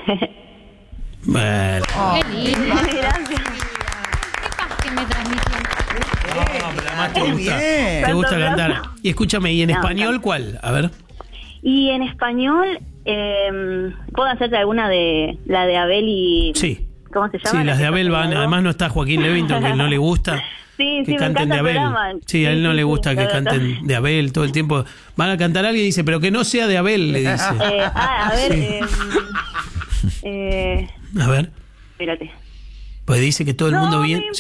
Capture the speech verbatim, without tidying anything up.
Bueno. Oh, qué lindo. Gracias. Qué paz que me transmitieron. No, pero además te Muy gusta, bien. te gusta Tanto cantar. aplauso. Y escúchame, ¿y en No, español no. cuál? A ver. Y en español, eh, ¿puedo hacerte alguna de la de Abel y... Sí. ¿Cómo se llama? Sí, La las que de Abel cantan van. las dos. Además no está Joaquín Levington, que no le gusta. Sí, que sí, me canten encanta de el Abel. programa. Sí, a él Sí, no sí, le sí, gusta la que verdad. canten de Abel todo el tiempo. Van a cantar a alguien y dice, pero que no sea de Abel, le dice. Eh, ah, a ver, eh, eh, A ver. espérate. Pues dice que todo el No mundo me bien. importa